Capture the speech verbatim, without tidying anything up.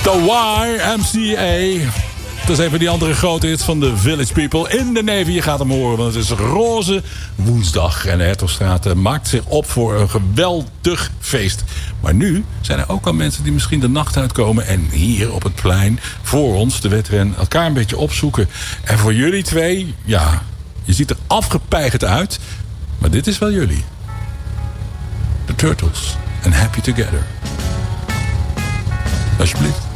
The Y M C A. Dat is een van die andere grote hits van de Village People in de Navy. Je gaat hem horen, want het is roze woensdag. En de Hertogstraat maakt zich op voor een geweldig feest. Maar nu zijn er ook al mensen die misschien de nacht uitkomen... en hier op het plein voor ons, de wedren, elkaar een beetje opzoeken. En voor jullie twee, ja, je ziet er afgepeigerd uit. Maar dit is wel jullie. The Turtles and Happy Together. Alsjeblieft.